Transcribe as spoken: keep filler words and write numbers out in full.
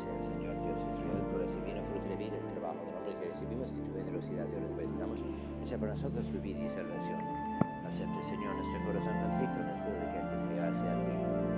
del Señor Dios Israel, por recibir el fruto de vida, el trabajo del hombre que recibimos de tu generosidad y ahora te presentamos. Sea para nosotros tu vida y salvación. Acepte, Señor, nuestro corazón contrito, nuestro de que este sea hacia ti.